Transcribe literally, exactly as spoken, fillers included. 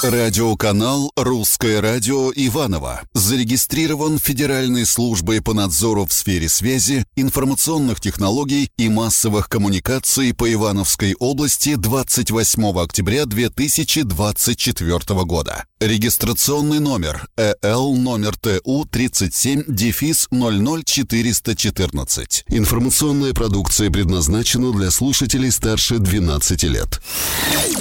Радиоканал «Русское радио» Иваново зарегистрирован Федеральной службой по надзору в сфере связи, информационных технологий и массовых коммуникаций по Ивановской области двадцать восьмого октября две тысячи двадцать четвёртого года. Регистрационный номер э эл номер тэ у тридцать семь дефис ноль ноль четыреста четырнадцать. Информационная продукция предназначена для слушателей старше двенадцати лет.